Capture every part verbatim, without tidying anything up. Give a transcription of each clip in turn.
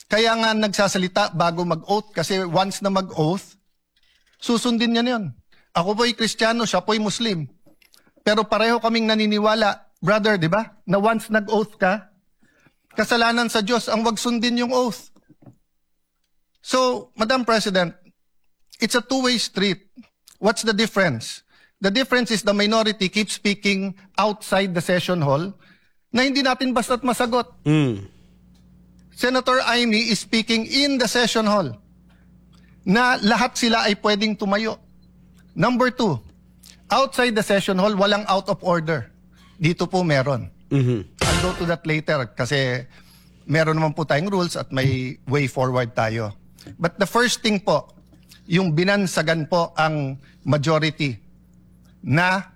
Kaya nga nagsasalita bago mag-oath kasi once na mag-oath, susundin niya yun. Ako po'y Kristiyano, siya po'y Muslim. Pero pareho kaming naniniwala, brother, di ba? Na once nag-oath ka, kasalanan sa Diyos ang wag sundin yung oath. So, Madam President, it's a two-way street. What's the difference? The difference is the minority keeps speaking outside the session hall na hindi natin basta't masagot. Mm. Senator Amy is speaking in the session hall na lahat sila ay pwedeng tumayo. Number two, outside the session hall, walang out of order. Dito po meron. Mm-hmm. I'll go to that later kasi meron naman po tayong rules at may way forward tayo. But the first thing po, yung binansagan po ang majority na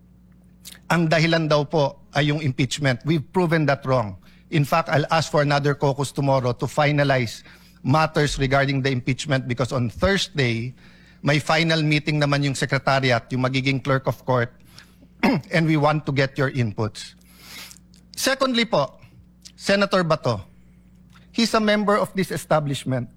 ang dahilan daw po ay yung impeachment. We've proven that wrong. In fact, I'll ask for another caucus tomorrow to finalize matters regarding the impeachment because on Thursday, may final meeting naman yung secretariat, yung magiging clerk of court, and we want to get your inputs. Secondly po, Senator Bato, he's a member of this establishment.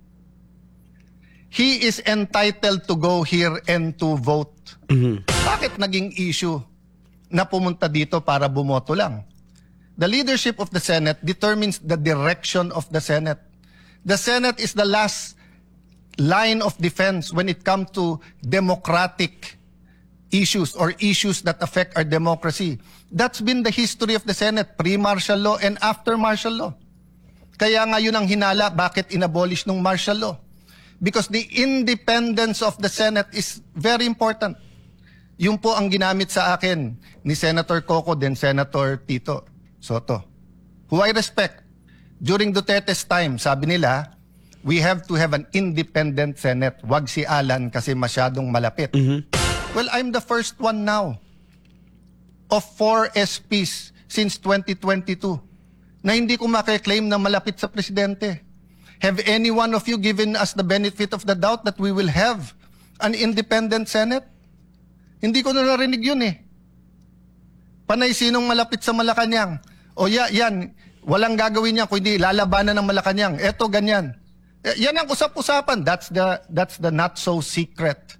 He is entitled to go here and to vote. Mm-hmm. Bakit naging issue na pumunta dito para bumoto lang? The leadership of the Senate determines the direction of the Senate. The Senate is the last line of defense when it comes to democratic issues or issues that affect our democracy. That's been the history of the Senate, pre-martial law and after martial law. Kaya nga yun ang hinala, bakit inabolish ng martial law? Because the independence of the Senate is very important. Yun po ang ginamit sa akin ni Senator Coco then Senator Tito Soto, who I respect. During Duterte's time, sabi nila, we have to have an independent Senate. Wag si Alan kasi masyadong malapit. Mm-hmm. Well, I'm the first one now of four S Ps since twenty twenty-two na hindi ko makiklaim na malapit sa presidente. Have any one of you given us the benefit of the doubt that we will have an independent Senate? Hindi ko na narinig yun eh. Panay sinong malapit sa Malacanang? O ya, yan, walang gagawin niya kundi lalabanan ng Malacanang. Eto, ganyan. Yan ang usap-usapan. That's the, that's the not so secret.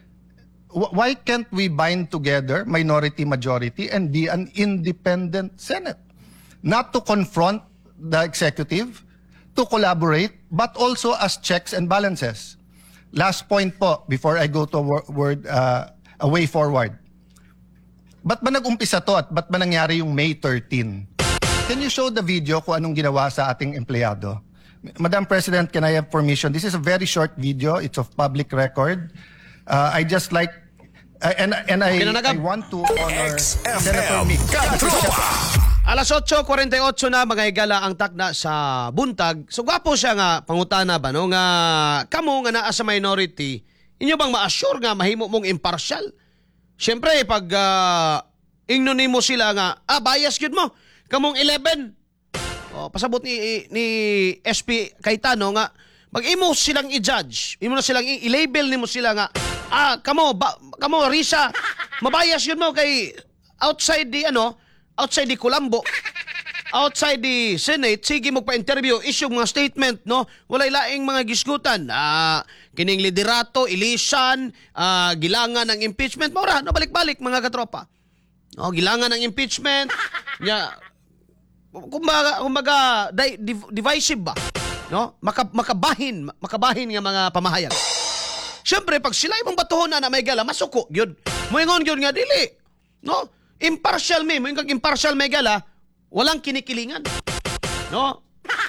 Why can't we bind together, minority, majority, and be an independent Senate? Not to confront the executive, to collaborate, but also as checks and balances. Last point po, before I go to a word, uh, a way forward. Ba't ba nag-umpisa to at ba't ba nangyari yung May thirteenth? Can you show the video kung anong ginawa sa ating empleyado? Madam President, can I have permission? This is a very short video. It's of public record. Uh, I just like, uh, and, and I, I want to honor Senator Mick. Alas otso forty-eight na mga higala ang takna sa buntag. So gwapo siya nga pangutana ba no nga kamo nga naa sa minority, inyo bang ma-assure nga mahimo mong impartial? Syempre pag uh, ingnon nimo sila nga ah bias gyud mo. Kamong eleven. Oh, pasabot ni ni S P Cayetano nga mag-imo silang i-judge. Imo na silang i-label nimo sila nga ah kamo ba, kamo Risa mabayas yun mo kay outside the ano outside the Colombo, outside the Senate, sige mo pa-interview, issue mga statement, no? Walay laing mga gisgutan. Ah, kining liderato, ilisan, ah, gilangan ng impeachment. Maura, no, balik-balik mga katropa. No, gilangan ng impeachment. Nya, kumbaga, kumbaga di, div, divisive ba? No? Maka, makabahin, makabahin nga mga pamahayag. Siyempre, pag sila imong batuhon na na may gala, masuko, yun. Moingon yun nga, dili. No? Impartial me, mo yung kag impartial may gala, walang kinikilingan. No?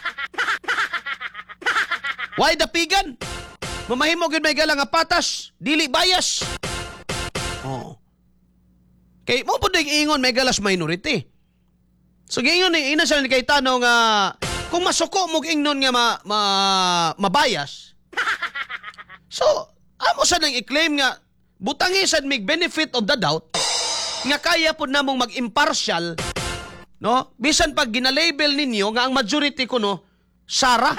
Why the pigan? Mamahimo gid may gala nga patas, dili bias. Oh. Kay mo pud ingon may galas minority. So giingon ni ina siya ni Cayetano nga kung masuko mo ingnon nga ma, ma mabayas. So, amo sa nang i-claim nga butangi sad mig benefit of the doubt nga kaya po namong mag-impartial, no? Bisan pag ginalabel ninyo nga ang majority ko, no, Sara.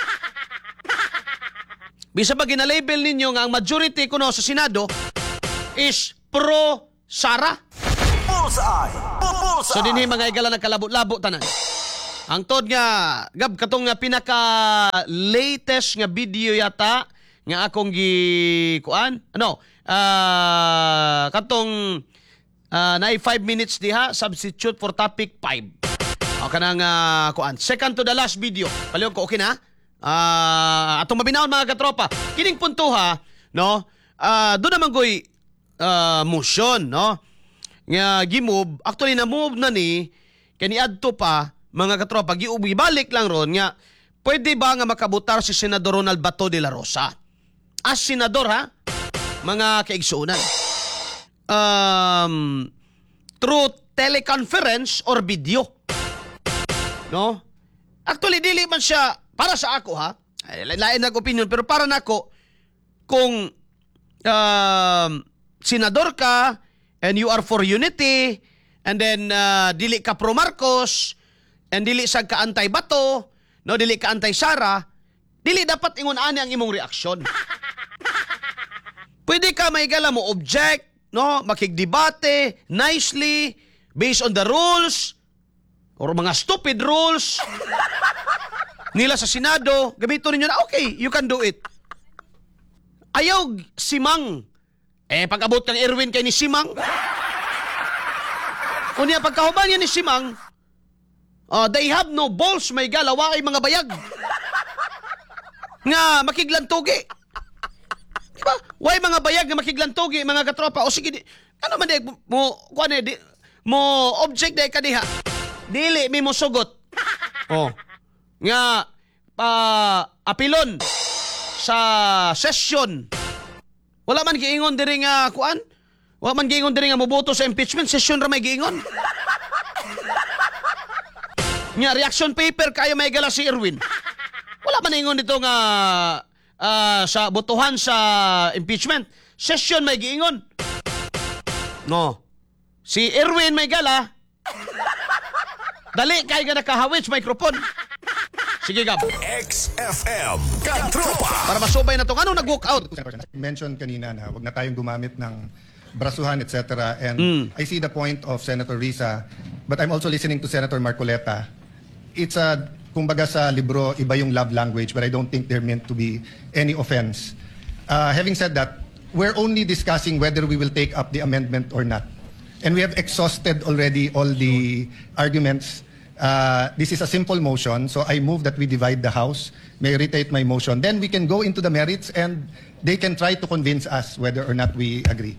Bisan pag ginalabel ninyo nga ang majority ko, no, sa Senado is pro-Sara. Bullseye! Bullseye! So dinhi mga igala nagkalabo-labo tanan. Ang tod nga, Gab, katong nga pinaka latest nga video yata nga akong gi kuan. Ano? Ah, katong uh, na five minutes diha, substitute for topic five. O kanang uh, kuan. Second to the last video. Palihog ko, okay na? Ah, atong mabinaon mga katropa. Kining punto ha, no? Ah, do naman koy uh, motion, no? Nga gi-move, actually na move na ni kani adto pa mga katropa, giubi balik lang ron nga pwede ba nga makabutar si Senador Ronald Bato de la Rosa as senador ha, mga kaigsuunan, um, through teleconference or video, no? Actually dili man siya para sa ako ha, lain na opinion, pero para nako kung um, senador ka and you are for unity and then uh, dili ka pro Marcos and dili sa ka antay Bato, no, dili ka antay Sara, dili dapat ingon ani ang imong reaksyon. Pwede ka maigala mo object, no, makigdebate nicely based on the rules or mga stupid rules nila sa Senado. Gamiton ninyo na, okay, you can do it. Ayaw simang. Eh, pag-abot kang Erwin kay ni Simang. Kunya pagkahuban niya ni Simang, uh, they have no balls, may galawa ay mga bayag. Nga makiglantugi. Diba? Why mga bayag nga makiglantugi, mga katropa? O sige, di, ano man di, mo, kuan di, mo object di kadiha. Dili, may mo sugot. Oh. Nga, pa, apilon sa session. Wala man giingon diri nga kuan? Wala man giingon diri nga moboto sa impeachment, session ra may giingon. Nya reaction paper kayo may gala si Erwin. Wala man ingon dito nga uh, sa botohan sa impeachment, session may giingon. No. Si Erwin may gala. Dali kay nga nakahawid sa microphone. Sige, Gab. X F M Katropa. Para masubay na to. Anong nag-walk out? Mention kanina na wag na tayong gumamit ng brasuhan, et cetera. And Mm. I see the point of Senator Risa, but I'm also listening to Senator Marcoleta. It's a, kumbaga sa libro, iba yung love language, but I don't think they're meant to be any offense. Uh, having said that, we're only discussing whether we will take up the amendment or not. And we have exhausted already all the arguments. Uh, this is a simple motion, so I move that we divide the House. May I reiterate my motion. Then we can go into the merits and they can try to convince us whether or not we agree.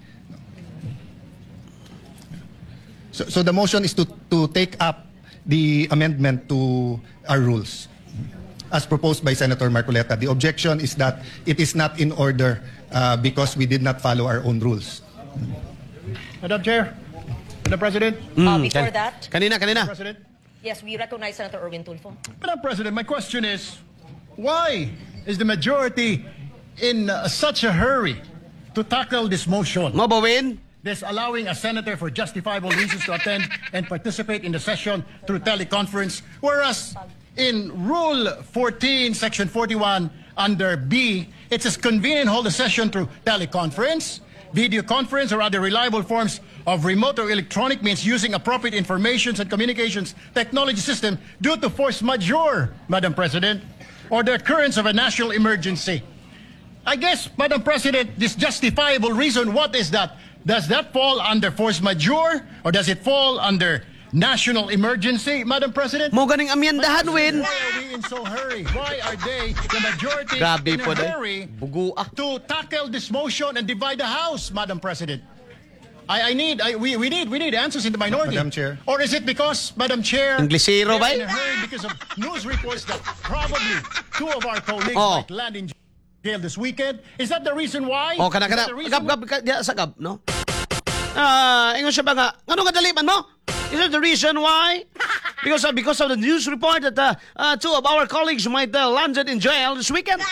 So, so the motion is to, to take up the amendment to our rules as proposed by Senator Marcoleta. The objection is that it is not in order uh, because we did not follow our own rules. Madam Chair, Madam President, Uh, Mm, before kan- that, Kanina, kanina. President, yes, we recognize Senator Erwin Tulfo. Madam President, my question is, why is the majority in uh, such a hurry to tackle this motion? Mo bawin? This allowing a senator for justifiable reasons to attend and participate in the session through teleconference, whereas in Rule fourteen, Section forty-one, under B, it says convene and hold a session through teleconference, video conference, or other reliable forms of remote or electronic means using appropriate information and communications technology system due to force majeure, Madam President, or the occurrence of a national emergency. I guess, Madam President, this justifiable reason, what is that? Does that fall under force majeure or does it fall under national emergency, Madam President? Mo ganing amyendahan, Win. Why are we in so hurry? Why are they, the majority, Grabe in po a day. hurry Bugu ah. to tackle this motion and divide the House, Madam President? I, I need, I, we, we need, we need answers in the minority. Madam Chair. Or is it because, Madam Chair, Inglesero ba? they're in a hurry because of news reports that probably two of our colleagues Oh. might land in jail this weekend? Is that the reason why? O, kana, Is kana. that the reason Gab, gab, ka- diya sa gab, no? Ah, ingon siya ba nga, ano nga daliman mo? Is that the reason why? Because, uh, because of the news report that uh, uh, two of our colleagues might uh, landed in jail this weekend?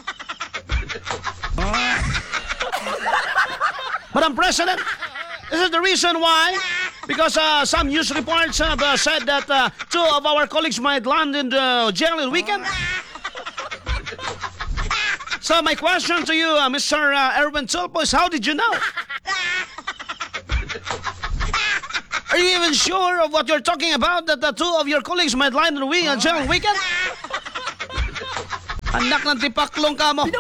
Madam President, is it the reason why? Because uh, some news reports have uh, said that uh, two of our colleagues might land in the jail this weekend? So my question to you, uh, Mister Uh, Erwin Tulfo, is how did you know? Are Are you even sure of what you're talking about that the two of your colleagues might line on the wing until weekend? Anak ng tipaklong ka mo.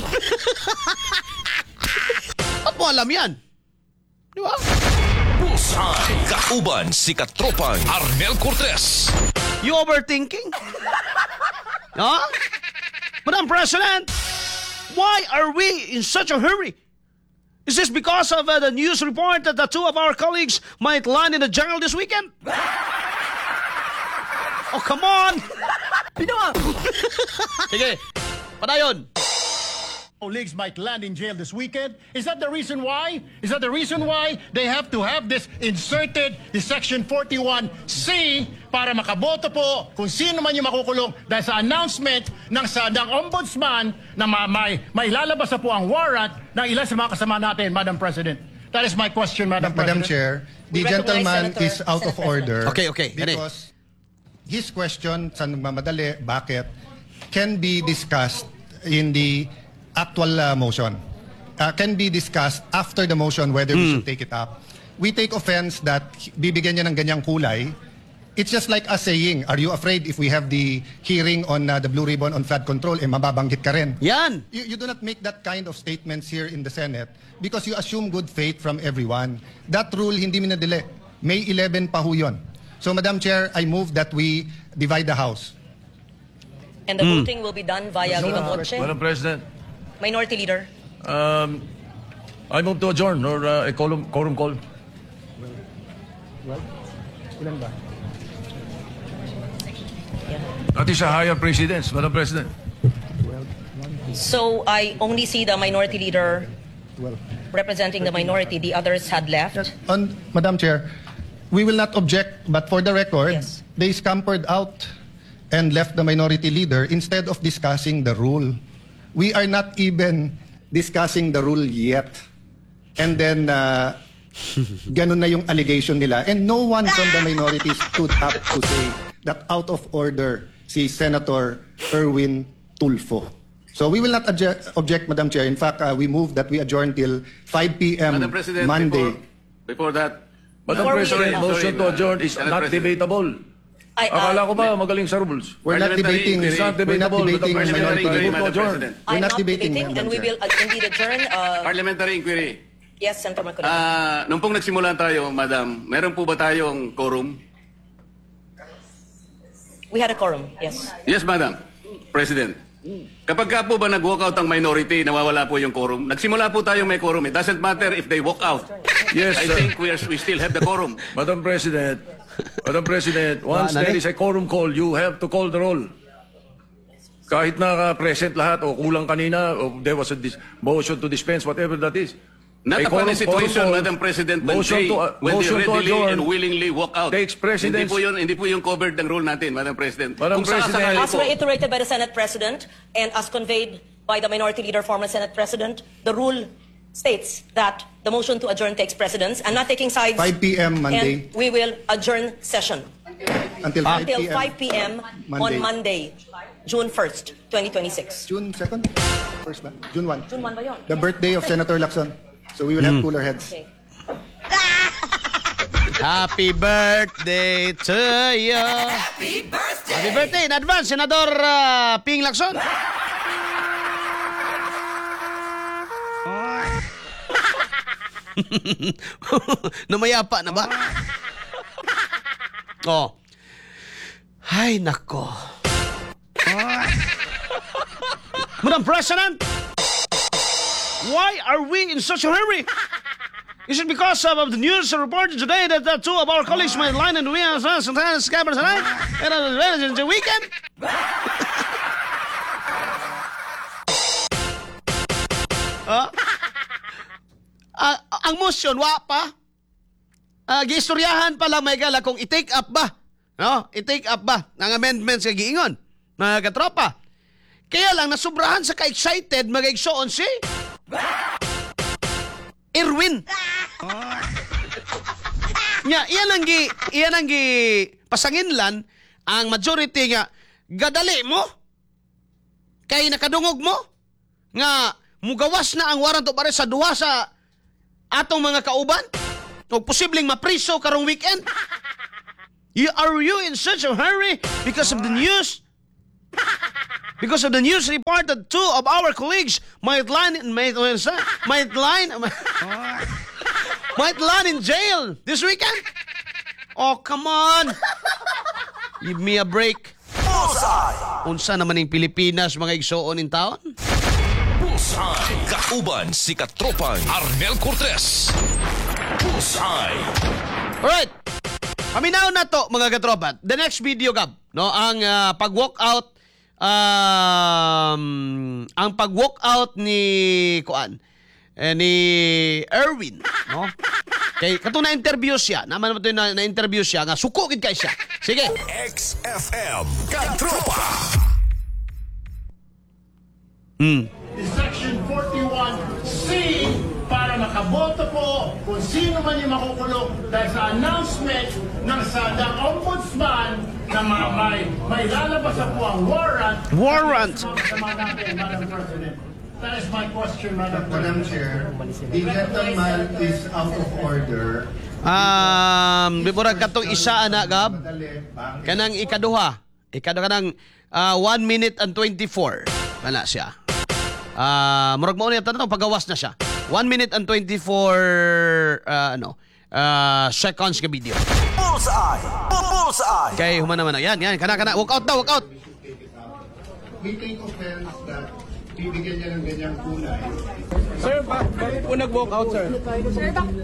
Ba't mo alam yan? Di ba? Bullseye. Kauban si katropang Arnel Cortez. You overthinking? Huh? Madam President, why are we in such a hurry? Is this because of uh, the news report that the two of our colleagues might land in the jungle this weekend? Oh, come on! Sige, padayon. Colleagues might land in jail this weekend. Is that the reason why? Is that the reason why they have to have this inserted, the Section forty-one C, para makaboto po kung sino man yung makukulong dahil sa announcement ng, sa, ng ombudsman na ma, may, may lalabas na po ang warrant ng ilan sa mga kasama natin, Madam President. That is my question, Madam Madam President. Chair, the We recognize gentleman Senator- is out of Senator order. Okay, okay. Because his question, sa nagmamadali, bakit, can be discussed in the actual uh, motion. Uh, can be discussed after the motion whether we should take it up. We take offense that bibigyan niya ng ganyang kulay. It's just like us saying, are you afraid if we have the hearing on uh, the Blue Ribbon on flood control, eh mababanggit ka rin? Yan. You, you do not make that kind of statements here in the Senate because you assume good faith from everyone. That rule hindi minadili. May eleven pa ho yun. So, Madam Chair, I move that we divide the House. And the voting will be done via viva voce. Madam President, Minority Leader. um, I move to adjourn or uh, a quorum, quorum call. That is a higher precedence, Madam President. So I only see the Minority Leader representing the minority. The others had left. On, Madam Chair, we will not object, but for the record, Yes. they scampered out and left the minority leader instead of discussing the rule. We are not even discussing the rule yet. And then, uh, ganun na yung allegation nila. And no one from the minority stood up to say that out of order si Senator Erwin Tulfo. So we will not adje- object, Madam Chair. In fact, uh, we move that we adjourn till five p.m. Madam President, Monday. Before, before that, Madam Before we- President, Sorry, motion to Madam- adjourn is Madam not President. debatable. I, uh, Akala ko ba magaling sa rules? We're not Parliamentary debating. inquiry. It's not We're not debatable, debating Madam minority President. Inquiry, leader. Move to Madam adjourn. President. I'm We're not not debating, debating, Madam and we Chair. will uh, indeed adjourn. Uh, Parliamentary inquiry. yes, Senator Marcoleta. Ah, nung pong nagsimula tayo, Madam, meron po ba tayong quorum? we had a quorum. Yes. Yes, Madam. President. Kapag ka po ba nag-walk out ang minority, nawawala po yung quorum. Nagsimula po tayong may quorum. It doesn't matter if they walk out. Yes, I sir. think we, are, we still have the quorum. Madam President, Madam President, once Ah, there nani? is a quorum call, you have to call the roll. Kahit na present lahat o kulang kanina o there was a dis- motion to dispense, whatever that is. Not A upon quorum- a situation, quorum call, Madam President, when motion they, to, uh, when they motion to readily adjourn and willingly walk out. takes Hindi precedence. po yun, hindi po yung covered ng rule natin, Madam President. Madam Kung sakasakali President. As po- reiterated by the Senate President and as conveyed by the Minority Leader, former Senate President, the rule states that the motion to adjourn takes precedence. I'm not taking sides. five p.m. Monday And we will adjourn session until five until p.m. five p.m. on Monday. Monday, June first, twenty twenty-six. June second? First ba? June first. June first ba yun? The birthday of Senator Lacson. So we will have cooler heads. Okay. Happy birthday to you. Happy birthday. Happy birthday in advance, Senador uh, Ping Lacson. Namayapa na ba? Oh. Ay, nako. Madam President, why are we in such a hurry? Is it because of, of the news reported today that the two of our colleagues might line and we are sometimes scabbers tonight? And uh, the weekend? Ah? Ah, ang motion, wa pa? Ah, giistoryahan pa lang may gala kung i-take up ba? No? I-take up ba ng amendments sa giingon? Mga katropa. Kaya lang, nasubrahan sa ka-excited mag-igsoon si Erwin. Nya, iyan ang gi, iyan ang gi pasanginlan ang majority nga gadali mo kay nakadungog mo nga mugawas na ang warrant of arrest sa duha sa atong mga kauban o posibleng mapriso karong weekend? You, are you in such a hurry because of the news? Because of the news report that two of our colleagues might land in, might, might line might land in jail this weekend? Oh, come on. Give me a break. Unsa naman ng Pilipinas mga igsoon in taon? Bullseye. Kauban si Katropang Arnel Cortez. Bullseye. Alright. Paminaw na to mga katropa. The next video, Gab, no, ang uh, pag-walk out um, ang pag-walk out ni kuan eh, ni Erwin, no? Kay kato na interview siya, naman mo to na, na interview siya nga suko gid kay siya. Sige. X F M Katropa. Mm. Section forty-one C para makaboto po kung sino man yung makukulong dahil sa announcement ng sa ng ombudsman na mga may, may lalabas na po ang warrant. Warrant. Sama natin, Madam President. That is my question, Madam Madam President. Chair, the gentleman is out of order. Um, before katong isa ana, Gab, kanang ikaduha. Ikaduha kanang uh, one minute and twenty-four. Wala siya. Ah, uh, murag mo niya tanong pagawas na siya. one minute and twenty-four uh, ano, uh, seconds ka video. Bullseye! Bullseye! Kay humana man. Yan, yan, kana kana. Walk out daw, walk out. We take offense that bibigyan niya ng ganyang kulay. Sir, ba bakit po nag-walk out, sir? Sir, bakit?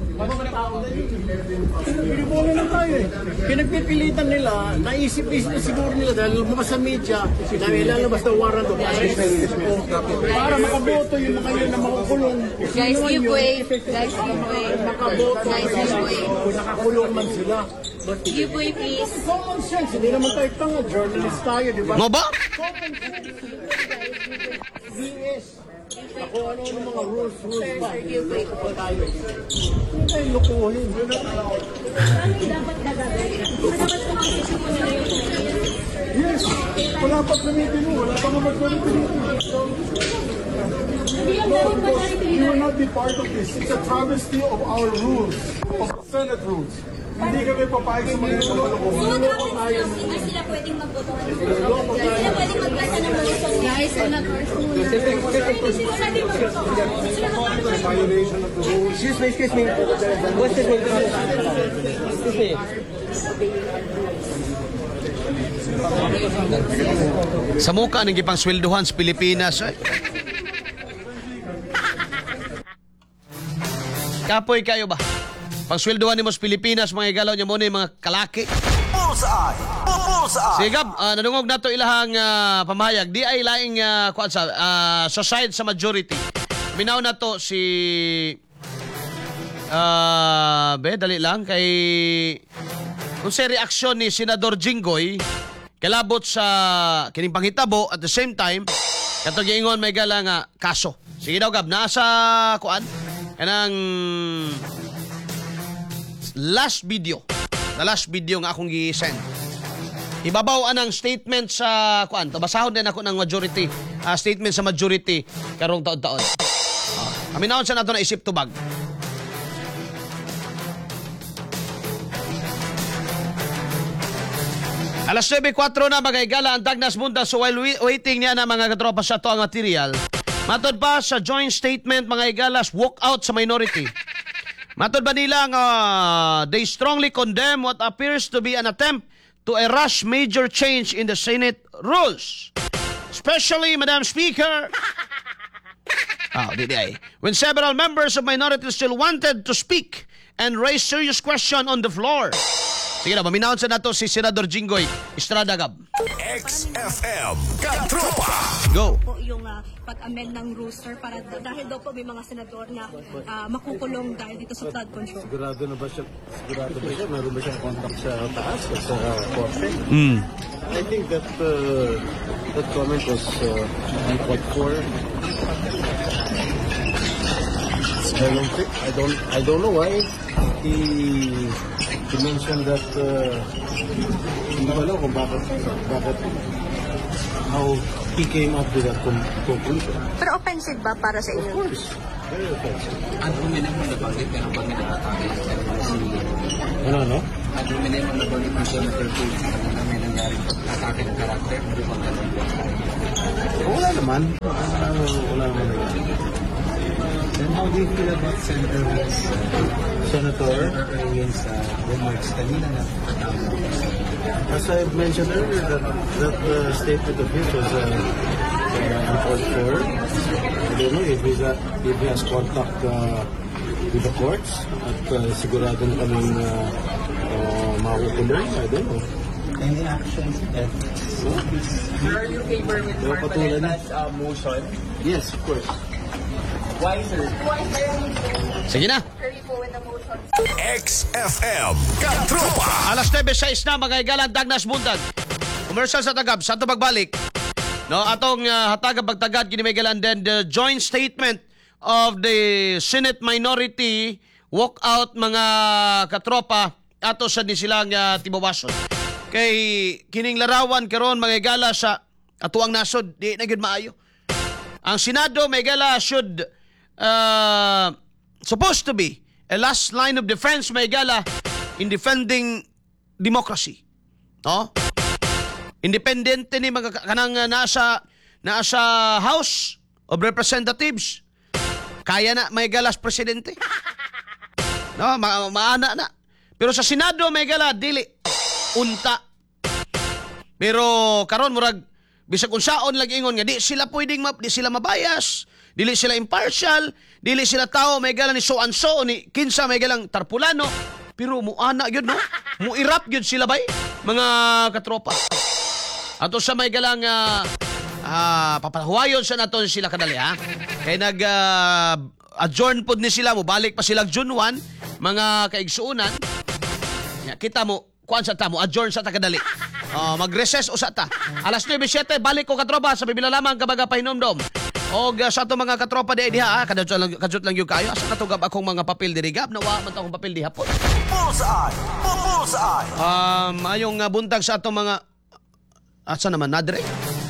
Pinipunan lang tayo eh. Pinagpipilitan nila, naisip-isip siguro nila dahil lumabas sa media na may lalabas na warrant of arrest. Para makaboto yung mga yun na makukulong. Guys, give way. Guys, give way. Makaboto. Guys, give way. Kung nakakulong man sila. Give way, please. Common sense, hindi naman tayo tanga. Journalist tayo, di ba? Mo ba? D S. Ako ano ng mga rules, rules ba? Give way. Kapag tayo. Hindi tayo lukuhin. Yes, wala pa gamitin mo. Wala pa nga mag-gamitin mo. You will not be part of this. It's a travesty of our rules, of Senate rules. Hindi kami papayag sa mga Sila pwedeng magboto. Sila pwedeng maglasa ng motion. Guys, wala violation of the rules. Excuse me, excuse me. What's his name? Excuse me. Sa muka ng gipang swelduhan sa Pilipinas. Ay. Kapoy kayo ba? Pagsweldohan ni mo sa Pilipinas, mga igalaw niya muna yung mga kalaki. Bullseye! Bullseye! Sigab, uh, nanungog na to ilahang uh, pamahayag. Di ay laing uh, kuan sa, uh, sa side sa majority. Minaw na to si... Uh, be, dali lang. Kay... Kung sa reaksyon ni Senador Jinggoy, kalabot sa kining panghitabo, at the same time, katong giingon may gala nga kaso. Sige daw, Gab, nasa kuan? Kanang... last video. The last video nga akong gi-send. Ibabaw anang statement sa kuan. Basahon din ako ng majority uh, statement sa majority karong taon-taon. Uh, kami naon sa nato na isip tubag. Alas nine four na magaygala ang Tagnas Bunta. So while we, waiting niya na mga katropa sa to ang material, matod pa sa joint statement mga igalas walk out sa minority. Matod ba nila nga uh, they strongly condemn what appears to be an attempt to a rush major change in the Senate rules. Especially, Madam Speaker, oh, di di ay. When several members of minority still wanted to speak and raise serious question on the floor. Sige na, maminahon sa nato si Senador Jinggoy Estrada, Gab. X F M Katropa. Go. Po yung uh, pag-amend ng rules, sir, para dahil daw po may mga senador na uh, makukulong dahil dito sa flood control. Sigurado na ba siya? Sigurado ba siya? Meron ba siyang contact sa taas o sa korte? Mm. I think that uh, that comment was uh, uncalled for. I don't think, I don't I don't know why he he mentioned that uh, hindi ko alam kung bakit bakit how he came up with that con- conclusion. Pero offensive ba para sa inyo? Of course. Very offensive. Ang rumina mo nabanggit ka ng pag nag-atake si... Ano, no? Ang rumina mo nabanggit ng Senator Cruz na may nangyaring pag-atake ng karakter. Hindi bang ganun ba? Wala naman. Wala, wala naman. Then how do you feel about Senator Cruz? Senator? Against uh, remarks kanina na As I mentioned earlier, that that uh, statement of his was uh, uh, uncalled for. I don't know if he got if he has contact uh, with the courts at uh, sigurado na kaming uh, uh, makukulong. I don't know. any actions and No? are you favor with Pero patuloy na. Marcoleta's uh, motion? Yes, of course. Why, sir? Sige na. X F M Katropa. Alas nine sais na mga igalang Dagnas Buntag. Commercial sa tagab, sa ito pagbalik. No, atong uh, hataga pagtagad kinimigalan then the joint statement of the Senate minority walkout mga katropa ato sa ni silang uh, tibawason. Kay kining larawan karon mga igala sa atuang nasod di na gyud maayo. Ang Senado may igala should uh, supposed to be a last line of defense may igala in defending democracy. No? Independente ni mga kanang uh, nasa nasa House of Representatives. Kaya na may galas presidente. No, ma maana na. Pero sa Senado may gala dili unta. Pero karon murag bisag unsaon lagi ingon nga di sila pwedeng ma, di sila mabayas, dili sila impartial, dili sila tao may gala ni so and so ni kinsa may galang tarpulano. Pero muana gyud no. Muirap gyud sila bay mga katropa. Ato sa may galang uh, uh, papahuwayon sa naton sila kadali ha. Kay nag uh, adjourn pod ni sila mo balik pa sila June one mga kaigsuunan. Ya, kita mo kuan sa ta mo adjourn sa ta kadali. Uh, mag-recess usa ta. Alas nine siyete balik ko katropa sa bibila lamang kabaga pahinomdom. Og uh, sa ato mga katropa di diha kadto lang kadto lang gyud kayo sa natugab akong mga papel diri gab nawa man ta akong papel diha po. Bullseye! Bullseye! Um ayong uh, buntag sa ato mga asa naman nadre.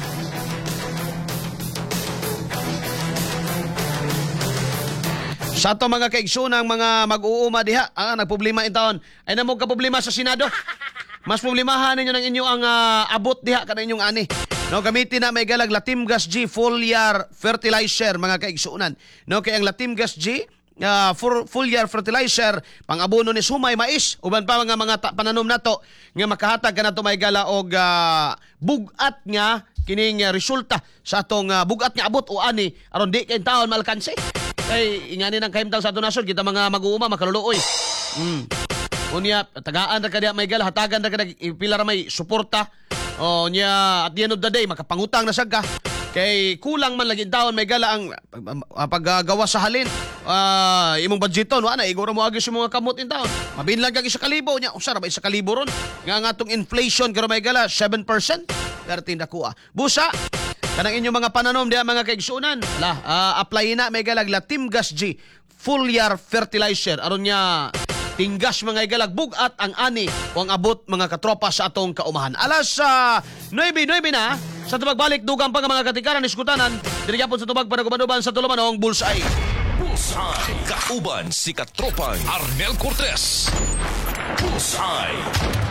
Sa ato mga kaigsunang mga mag-uuma diha, ah, nagproblema in taon. Ay namo ka problema sa Senado. Mas problemahan ninyo ng inyo ang uh, abot diha kana inyong ani. No, gamitin na may galag Latimgas G foliar fertilizer mga kaigsunan. No, kay ang Latimgas G uh, foliar fertilizer pang-abono ni sumay mais uban pa mga mga ta- pananom nato nga makahatag kanato may gala og uh, bugat nga kining uh, resulta sa atong uh, bugat nga abot o ani aron di kay taon malkanse. Kay ingani nang kahimtang sa ato nasod kita mga mag-uuma makaluluoy. Mm. Unya tagaan ra kada may gala hatagan ra kada pila ra may suporta. O nya at the end of the day makapangutang na sad ka. Kay kulang man lagi taon may gala ang uh, paggagawa sa halin. Uh, imong budgeton wa na iguro mo agi sa mga kamot in taon. Mabinlang kag isa kalibo nya usa ra ba isa kalibo ron. Nga nga atong inflation karon may gala seven percent. Pertin dako ah. Busa kanang inyong mga pananom diha mga kaigsunan. La, uh, apply na may galag Latimgas G foliar fertilizer aron nya tinggas mga igalag bugat ang ani o ang abot mga katropa sa atong kaumahan. Alas sa uh, nine nine na sa tumagbalik dugang pa nga mga katikaran iskutanan diri gyapon sa tubag panaguban sa tulumanong Bullseye. Bullseye. Kauban si Katropang Arnel Cortez. Bullseye.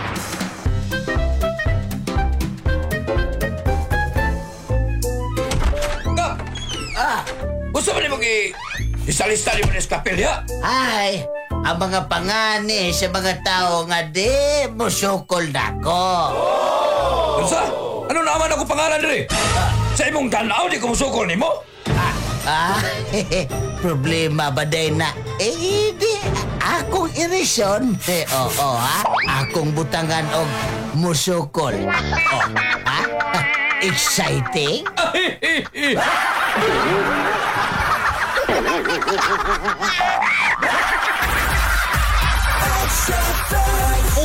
Ah, gusto mo ni mo gi isalista ni mo ni Escapel ya? Ay, ang mga pangani sa mga tao nga di musukol nako. Oh! Unsa? Ano naman ako pangalan diri? Sa imong tanaw di ko musukol nimo? Ah, ah problema ba day na? Eh, di akong irisyon. Eh, oo, oh, oh, ha? Akong butangan og musukol. Oh, ha? Exciting?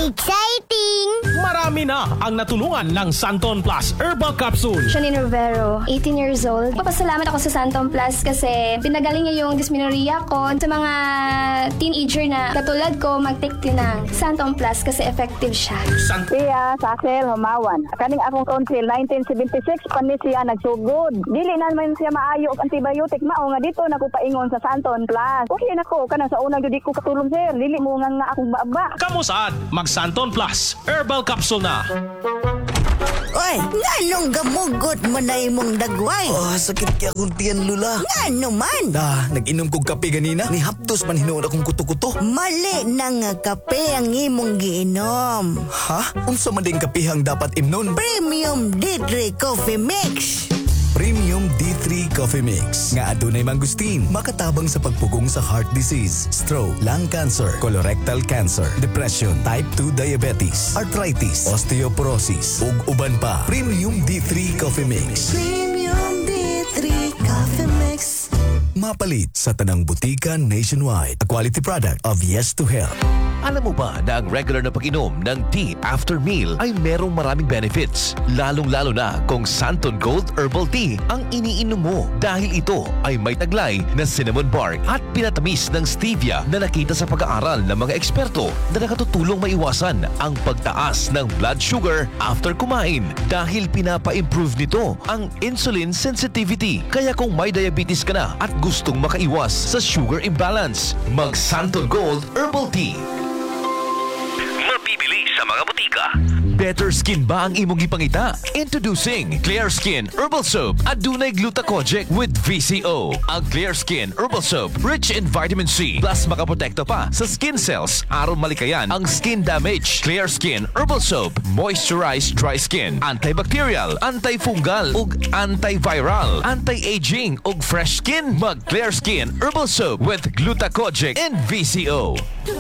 Exciting! Marami na ang natulungan ng Santon Plus Herbal Capsule. Janine Rivero, eighteen years old. Papasalamat ako sa Santon Plus kasi pinagaling niya yung dysmenorrhea ko. Sa mga teenager na katulad ko, mag-take din ng Santon Plus kasi effective siya. Siya, Saksel, Humawan. Kaning akong tonsil, nineteen seventy-six, panis siya nagsugod. Dili naman siya maayo og antibiotic. Mao nga dito nakupaingon sa Santon Plus. Okay na ko, kanang sa unang judi ko katulong sir. Dili mo nga nga akong baba. Kamusad, mag Santon Plus Herbal Capsule na. Oy, nganong gamugot mo na imong dagway? Oh, sakit kaya akong tiyan, Lula. Ngano man? Ah, nag-inom kong kape ganina. Ni haptos man hinuon akong kuto-kuto. Mali na nga kape ang imong giinom. Ha? Unsa man ding kape ang dapat imnon? Premium D three Coffee Mix. Premium D three Coffee Mix. Nga adunay mangustin, makatabang sa pagpugong sa heart disease, stroke, lung cancer, colorectal cancer, depression, type two diabetes, arthritis, osteoporosis, ug uban pa. Premium D three Coffee Mix. Premium D three Coffee Mix. Mapalit sa tanang butika nationwide. A quality product of Yes to Health. Alam mo ba na ang regular na pag-inom ng tea after meal ay merong maraming benefits? Lalong-lalo na kung Santon Gold Herbal Tea ang iniinom mo dahil ito ay may taglay na cinnamon bark at pinatamis ng stevia na nakita sa pag-aaral ng mga eksperto na nakatutulong maiwasan ang pagtaas ng blood sugar after kumain dahil pinapa-improve nito ang insulin sensitivity. Kaya kung may diabetes ka na at gustong makaiwas sa sugar imbalance, mag Santon Gold Herbal Tea. Mabibili sa mga butika. Better skin ba ang imong ipangita? Introducing Clear Skin Herbal Soap adunay glutathione with V C O. Ang Clear Skin Herbal Soap rich in vitamin C plus makaprotekto pa sa skin cells aron malikayan ang skin damage. Clear Skin Herbal Soap moisturize dry skin, antibacterial, antifungal ug antiviral, anti-aging ug fresh skin. Mag Clear Skin Herbal Soap with glutathione and V C O.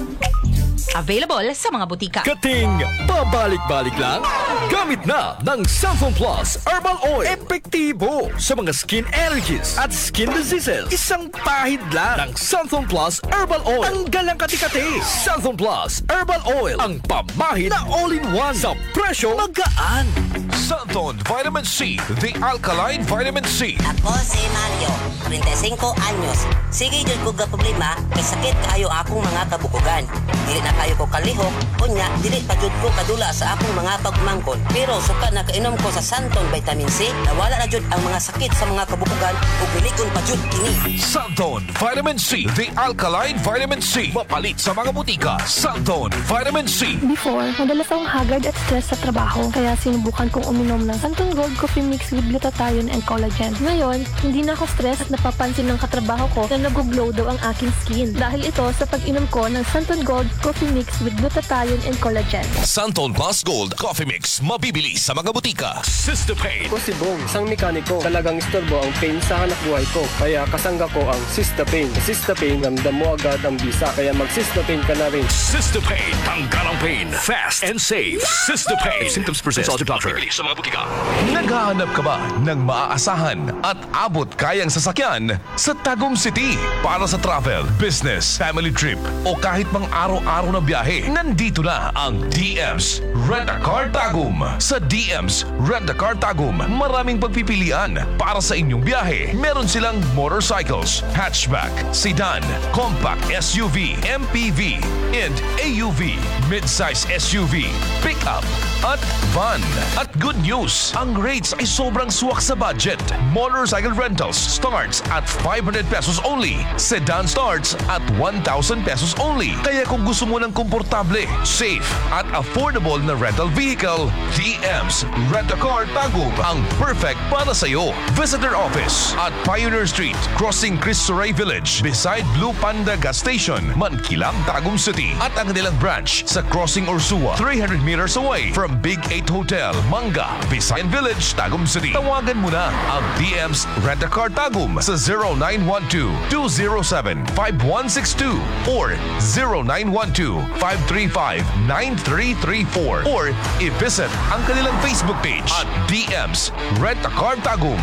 Available sa mga butika. Kating pabalik-balik lang? Gamit na ng Santon Plus Herbal Oil. Epektibo sa mga skin allergies at skin diseases. Isang pahid lang ng Santon Plus Herbal Oil. Tanggal ang kati-kati. Santon Plus Herbal Oil. Ang pamahid na all-in-one sa presyo magaan. Santon Vitamin C, the alkaline vitamin C. Ako si Mario, thirty-five anyos. Sige jud ko ga problema kay sakit kayo akong mga kabukugan. Dili na kayo ko kalihok, unya dili pa jud ko kadula sa akong mga pagmangkon. Pero suka na kainom ko sa Santon Vitamin C, nawala na jud ang mga sakit sa mga kabukugan ug milikon pa jud kini. Santon Vitamin C, the alkaline vitamin C. Mapalit sa mga butika. Santon Vitamin C. Before, madalas akong haggard at stress sa trabaho, kaya sinubukan kong uminom ng Santon Gold Coffee Mix with glutathione and collagen. Ngayon, hindi na ako stress at napapansin ng katrabaho ko na nag-glow daw ang aking skin. Dahil ito sa pag-inom ko ng Santon Gold Coffee Mix with glutathione and collagen. Santon Plus Gold Coffee Mix. Mabibili sa mga butika. Sistapain. Ako si Bong, isang mekaniko. Talagang istorbo ang pain sa hanap buhay ko. Kaya kasangga ko ang Sistapain. Sa Sistapain, ramdam mo agad ang bisa. Kaya mag-Sistapain ka na rin. Sistapain. Tanggal ang pain. Fast and safe. Sistapain. If symptoms persist, consult your doctor. Mabibili sa mga butika. Naghahanap ka ba ng maaasahan at abot kayang sasakyan sa Tagum City para sa travel, business, family trip o kahit mang araw-araw na biyahe? Nandito na ang D M's Rent-A-Car Tagum. Sa D M's Rent-A-Car Tagum, maraming pagpipilian para sa inyong biyahe. Meron silang motorcycles, hatchback, sedan, compact S U V, M P V, and A U V, mid-size S U V, pickup, at van. At good news, ang rates ay sobrang suwak sa budget. Motorcycle rentals starts at five hundred pesos only. Sedan starts at one thousand pesos only. Kaya kung gusto mo ng komportable, safe, at affordable na rental vehicle, D M's Rent-A-Car Tagum ang perfect para sa'yo. Visit their office at Pioneer Street, crossing Cristo Rey Village, beside Blue Panda Gas Station, Mankilang, Tagum City. At ang kanilang branch sa Crossing Ursua, three hundred meters away from Big eight Hotel, Manga, Visayan Village, Tagum City. Tawagan mo na ang D M's Rent-A-Car Tagum sa zero nine one two, two zero seven, five one six two or zero nine one two, five three five, nine three three four or i-visit ang kanilang Facebook page at D M's Rent-A-Car Tagum.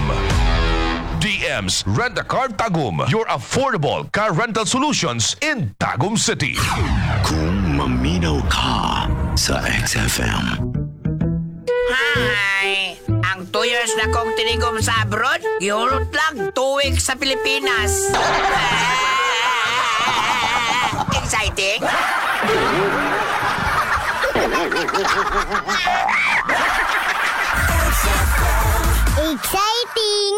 D M's Rent-A-Car Tagum, your affordable car rental solutions in Tagum City. Kung maminaw ka sa X F M. Hi! Ang two years na kong tinigom sa abroad, ihulot lang two weeks sa Pilipinas. Exciting? Exciting!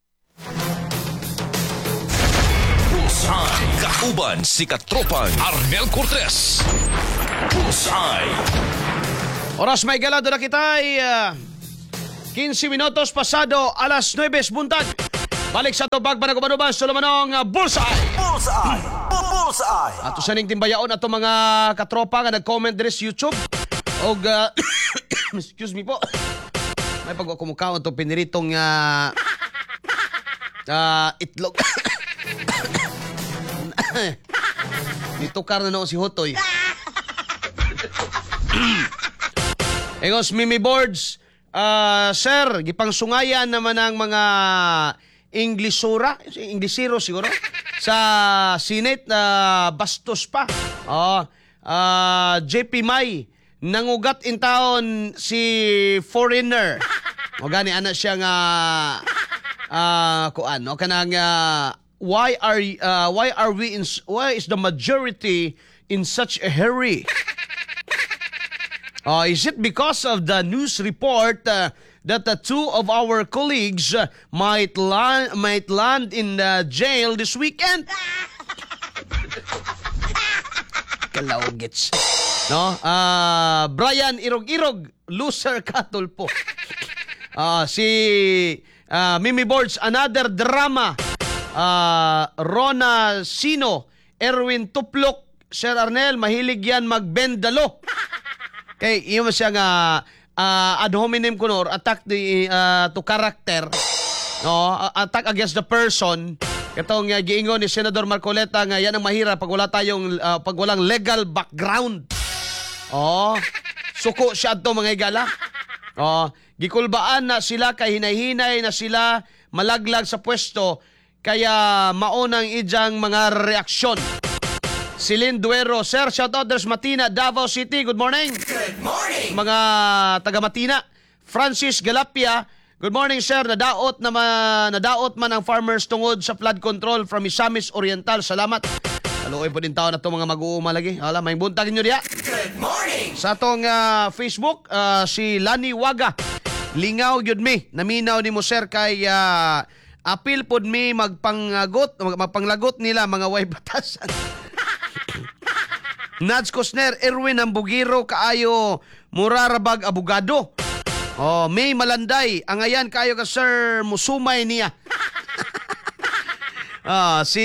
Bullseye. Kauban si Katropang Arnel Cortez. Bullseye. Oras may galado na kita ay uh, fifteen minutos pasado alas nueve buntag. Balik sa to bagbanag-umanuban sa lumanong uh, Bullseye. Bullseye. Bullseye. Ato sa ning timbayaon ato mga katropa nga nag-comment diri sa YouTube. Og uh, excuse me po. May pagkumukaon to piniritong uh, uh, itlog. Nitukar na noon si Hotoy. Egos Mimi Boards, uh, sir, gipangsungayan naman ang mga Inglisura, Inglisiro siguro, sa Senate na uh, bastos pa. Oh, uh, J P May, nangugat in taon si foreigner. O gani, ana siya nga, uh, kuan, no? Kanang, uh, why are, uh, why are we, in, why is the majority in such a hurry? Uh, is it because of the news report uh, that the two of our colleagues uh, might, la- might land in uh, jail this weekend? Kalawgits. No? Uh, Brian Irog-Irog, loser katulpo. Uh, si uh, Mimi Boards, another drama. Uh, Rona Sino, Erwin Tuplok, Sir Arnel, mahilig yan magbendalo. Kay iyo siya nga uh, ad hominem kunor, attack the, uh, to character, no, attack against the person. Katong uh, giingon ni Senador Marcoleta nga yan ang mahirap pag wala tayong uh, pag walang legal background. Oh, suko siya adto mga igala. Oh, gikulbaan na sila kay hinay-hinay na sila malaglag sa pwesto kaya maunang ijang mga reaksyon. Silin Duero, sir, shout out there's Matina, Davao City, good morning. Good morning. Mga taga Matina. Francis Galapia, good morning sir, nadaot na ma, nadaot man ang farmers tungod sa flood control from Misamis Oriental. Salamat. Haluoy po din tao na to mga mag-uuma lagi. Hala, may buntag inyo diya. Good morning. Sa atong uh, Facebook, uh, si Lani Waga, lingaw yun mi, naminaw ni mo sir kay uh, apil pod mi magpanglagot, magpanglagot nila mga way batasan. Nads Cosner, Erwin Ambugiro, kaayo murarabag abogado. Oh, May Malanday, ang ayan kaayo ka sir musumay niya. Ah, si